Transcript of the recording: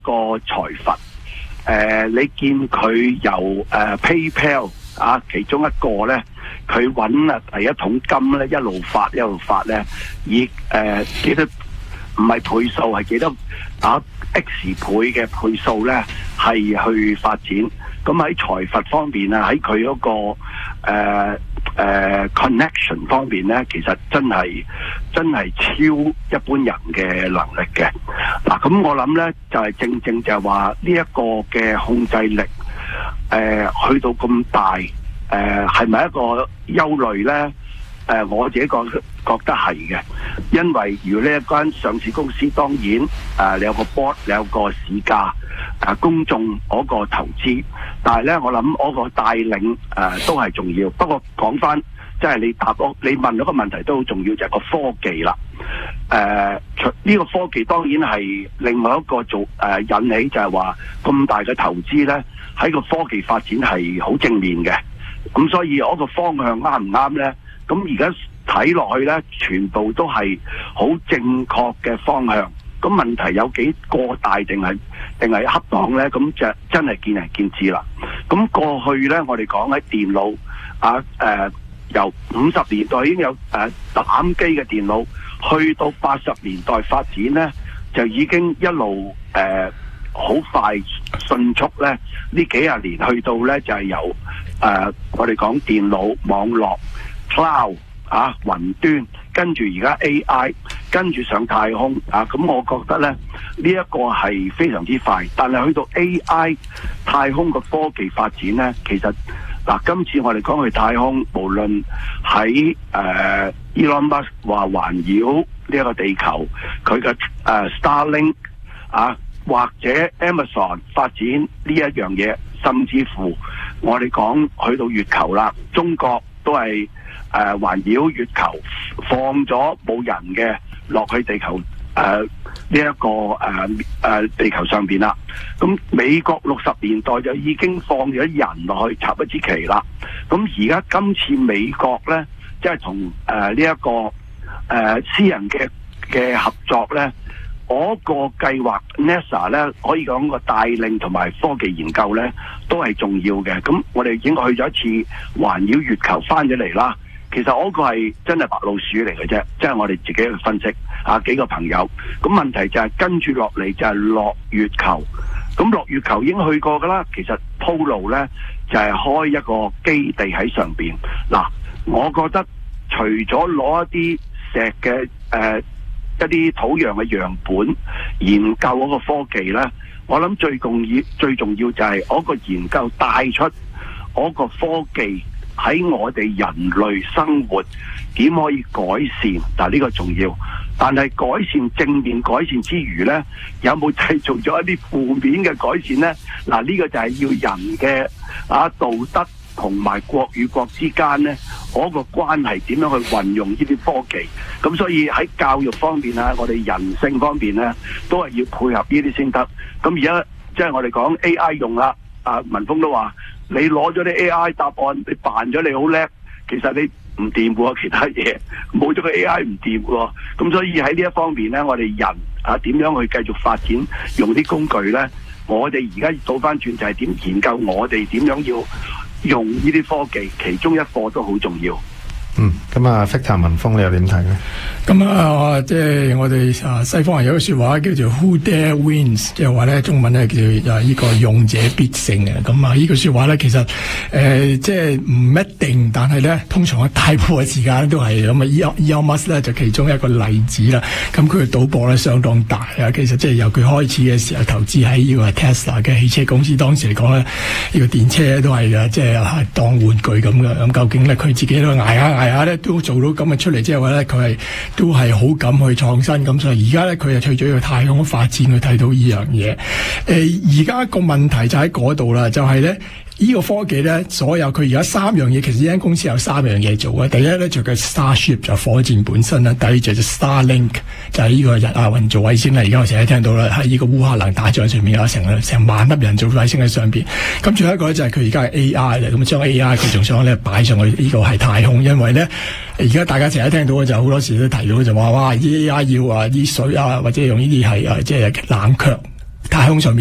個財閥。你見佢由PayPal 其中一個咧，佢揾第一桶金咧，一路發咧，以幾多唔係倍數，係幾多X 倍嘅倍數咧，係去發展。咁喺財閥方面啊，喺佢嗰個connection 方面咧，其實真係超一般人嘅能力嘅。嗱，咁我諗咧就係正就係話呢一個嘅控制力，去到咁大，係咪一個憂慮咧？我自己覺得係嘅，因為如果呢一間上市公司，當然你有個 board， 你有個市價，公眾嗰個投資，但係咧我諗嗰個帶領都係重要。不過講翻，即係你問咗個問題都好重要，就係個科技啦。呢個科技當然係另外一個引起，就係話咁大嘅投資咧，喺個科技發展係好正面嘅。咁所以嗰個方向啱唔啱咧？咁而家睇落去咧，全部都係好正確嘅方向。咁問題有幾過大定係恰當咧？咁就真係見仁見智啦。咁過去咧，我哋講喺電腦由50年代已經有膽機嘅電腦，去到80年代發展咧，就已經一路好快迅速咧。呢幾十年去到咧就係由我哋講電腦網絡。Cloud 雲端，跟住而家 AI， 跟住上太空咁我覺得咧呢一個係非常之快，但係去到 AI 太空嘅科技發展咧，其實今次我哋講去太空，無論喺Elon Musk 話環繞呢一個地球，佢嘅Starlink 或者 Amazon 發展呢一樣嘢，甚至乎我哋講去到月球啦，中國都係環繞月球放咗冇人嘅落去地球呢一個地球上邊啦。咁美國60年代就已經放咗人落去插一支旗啦。咁而家今次美國咧，即係同呢一個私人嘅合作咧，嗰個計劃 NASA 咧，可以講個帶領同埋科技研究咧都係重要嘅。咁我哋已經去咗一次環繞月球翻咗嚟啦。其實嗰個係真係白老鼠嚟嘅啫，即係我哋自己去分析幾個朋友。咁問題就係跟住落嚟就係落月球。咁落月球已經去過噶啦，其實鋪路咧就係開一個基地喺上邊。嗱，我覺得除咗攞一啲石嘅一啲土壤嘅樣本研究嗰個科技咧，我諗最重要就係嗰個研究帶出嗰個科技喺我哋人類生活點可以改善，嗱呢個重要。但係改善正面改善之餘呢，有冇製造咗一啲負面嘅改善呢？嗱呢個就係要人嘅道德同埋國與國之間呢嗰個關係點樣去運用呢啲科技。咁所以喺教育方面啊，我哋人性方面呢，都係要配合呢啲先得。咁而家即係我哋講 AI 用啦，文峰都話你攞咗啲 AI 答案，你扮咗你好叻，其實你唔掂喎，其他嘢冇咗個 AI 唔掂喎。咁所以喺呢一方面呢，我哋人點樣去繼續發展用啲工具呢？我哋而家倒翻轉就係點研究我哋點樣要用呢啲科技，其中一課都好重要。 咁Victor 文峰你又點睇咧？ 咁即係我哋西方人有句說話叫做 Who dare wins， 即係話咧中文咧叫做呢個勇者必勝嘅。咁呢句說話咧其實即係唔一定，但係咧通常大部分時間都係咁啊。Elon Musk 咧就其中一個例子啦。咁佢嘅賭博咧相當大啊。其實即係由佢開始嘅時候投資喺呢個 Tesla 嘅汽車公司，當時嚟講咧呢個電車都係即係當玩具咁嘅。咁究竟咧佢自己都捱下咧都做到咁嘅出嚟之後咧，佢都係好敢去創新。咁所以而家咧佢就去咗一個太空嘅發展，去睇到呢樣嘢。而家個問題就喺嗰度啦，就係咧呢個科技咧，所有佢而家三樣嘢，其實呢間公司有三樣嘢做嘅。第一咧就係 Starship 就火箭本身啦，第二就係 Starlink 就係呢個運做衛星啦。而家我成日聽到啦，喺呢個烏克蘭打仗上面有成萬粒人做衛星喺上邊。咁仲有一個咧就係佢而家係 AI 啦，咁將 AI 佢仲想咧擺上去呢個係太空，因為咧而家大家成日聽到嘅就好多時都提到就話哇 AI 要啲水或者用呢啲係即係冷卻太空上面。